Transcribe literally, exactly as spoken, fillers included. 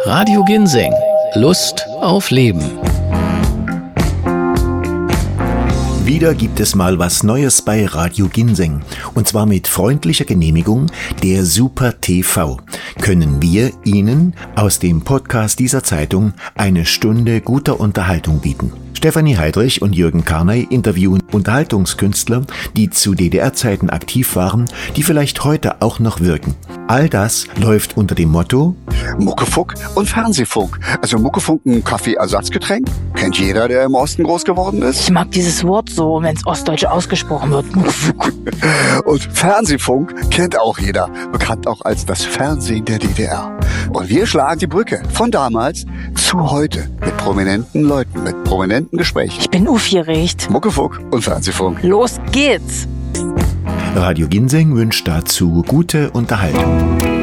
Radio Ginseng. Lust auf Leben. Wieder gibt es mal was Neues bei Radio Ginseng. Und zwar mit freundlicher Genehmigung der Super T V. Können wir Ihnen aus dem Podcast dieser Zeitung eine Stunde guter Unterhaltung bieten. Stefanie Heidrich und Jürgen Karney interviewen Unterhaltungskünstler, die zu D D R-Zeiten aktiv waren, die vielleicht heute auch noch wirken. All das läuft unter dem Motto Muckefunk und Fernsehfunk. Also Muckefunk, ein Kaffeeersatzgetränk. Kennt jeder, der im Osten groß geworden ist. Ich mag dieses Wort so, wenn es ostdeutsch ausgesprochen wird. Und Fernsehfunk kennt auch jeder. Bekannt auch als das Fernsehen der D D R. Und wir schlagen die Brücke von damals zu heute. Mit prominenten Leuten, mit prominenten Gesprächen. Ich bin aufgeregt. Muckefunk und Fernsehfunk. Los geht's! Radio Ginseng wünscht dazu gute Unterhaltung.